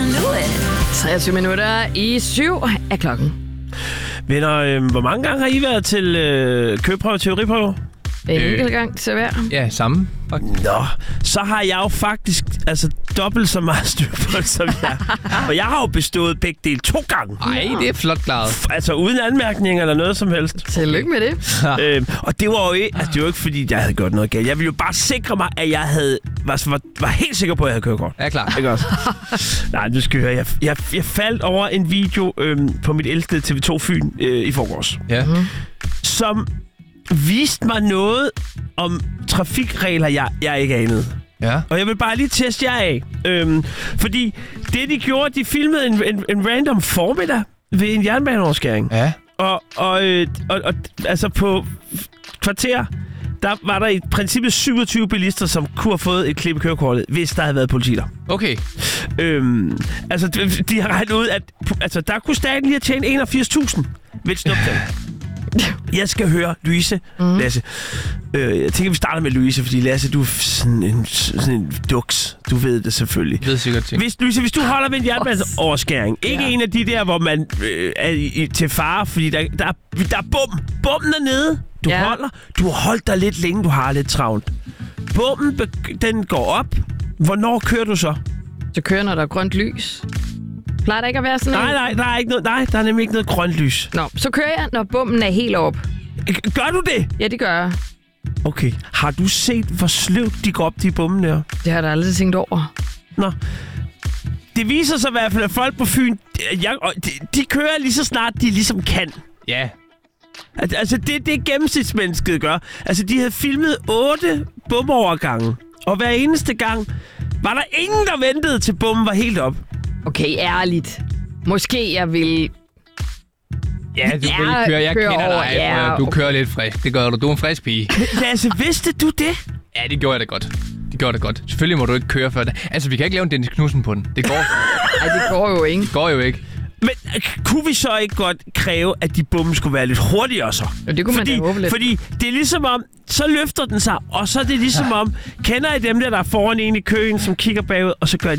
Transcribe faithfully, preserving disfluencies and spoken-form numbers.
knew it. treogtyve minutter i syv er klokken. Venner, øh, hvor mange gange har I været til øh, køreprøve og teoriprøve? En enkelt gang til hver. Ja, samme. Nå, så har jeg jo faktisk altså dobbelt så meget styr på det, som jeg. Og jeg har jo bestået begge dele to gange. Ej, det er flot klaret. F- altså uden anmærkninger eller noget som helst. Tillykke med det. øhm, og det var jo ikke, altså, det var jo ikke, fordi jeg havde gjort noget galt. Jeg ville jo bare sikre mig, at jeg havde, var, var, var helt sikker på, at jeg havde kørekort. Ja, klar. Ikke også? Nej, du skal høre. Jeg, jeg, jeg faldt over en video øhm, på mit elskede T V to Fyn øh, i forgårs. Ja. Mm. Som viste mig noget om trafikregler, jeg, jeg ikke anede. Ja. Og jeg vil bare lige teste jer af. Øhm, fordi det, de gjorde, de filmede en, en, en random formiddag ved en jernbaneoverskæring. Ja. Og, og, øh, og, og altså på kvarter, der var der i princippet syvogtyve bilister, som kunne have fået et klip i kørekortet, hvis der havde været politi der. Okay. Øhm, altså, de, de har regnet ud, at altså, der kunne staten lige have tjent enogfirs tusind ved et snuptag. Jeg skal høre Louise, mm. Lasse. Øh, jeg tænker, vi starter med Louise, fordi Lasse, du er sådan en, sådan en duks. Du ved det selvfølgelig. Jeg ved sikkert ting. Hvis, Louise, hvis du holder ved en jernbaneoverskæring, ikke ja. en af de der, hvor man øh, er i, til fare, fordi der, der, er, der er bum. Bummen er nede. Du ja. holder. Du har holdt dig lidt længe, du har lidt travlt. Bummen, den går op. Hvornår kører du så? Du kører, når der er grønt lys. Plejer der ikke at være sådan Nej, en? nej, der er ikke noget, nej, der er nemlig ikke noget grønt lys. Nå, så kører jeg, når bommen er helt op. Gør du det? Ja, det gør jeg. Okay. Har du set, hvor sløvt de går op, de bommen der? Det har jeg da aldrig tænkt over. Nå. Det viser sig i hvert fald, at folk på Fyn, jeg, de, de kører lige så snart, de ligesom kan. Ja. Altså, det det gennemsnitsmennesket gør. Altså, de havde filmet otte bomovergange, og hver eneste gang var der ingen, der ventede til bommen var helt op. Okay, ærligt. Måske jeg vil... Ja, du Ja, vil køre. Jeg kører kender over, dig. ja, Du okay. kører lidt frisk. Det gør du. Du er en frisk pige. Lasse, vidste du det? Ja, det gjorde jeg da godt. Det gjorde det godt. Selvfølgelig må du ikke køre før det. Altså, vi kan ikke lave en Dennis Knudsen på den. Det går. Ej, det går jo ikke. Det går jo ikke. Men øh, kunne vi så ikke godt kræve, at de bombe skulle være lidt hurtigere så? Jo, det kunne fordi, man da håbe lidt. Fordi det er ligesom om, så løfter den sig, og så er det ligesom om, kender I dem der, der er foran en i køen, som kigger bagud, og så gør de